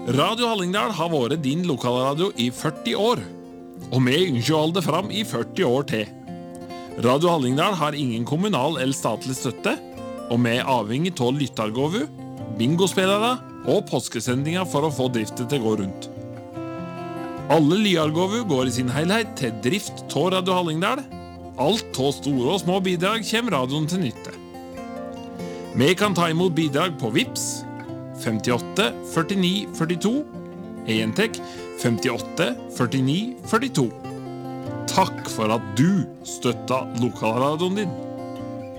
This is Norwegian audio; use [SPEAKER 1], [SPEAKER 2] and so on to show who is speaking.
[SPEAKER 1] Radio Hallingdal har vært din lokalradio i 40 år, og vi ønsker å holde det fram i 40 år til. Radio Hallingdal har ingen kommunal eller statlig støtte, og vi er avhengig av lyttargåvu, bingospillere og påskesendinger for å få driften til å gå rundt. Alle lyargåvu går i sin helhet til drift av Radio Hallingdal. Alt av store og små bidrag kommer radioen til nytte. Vi kan ta imot bidrag på Vips 58 49 42, entek 58 49 42. Takk for at du støtta lokalradioen din.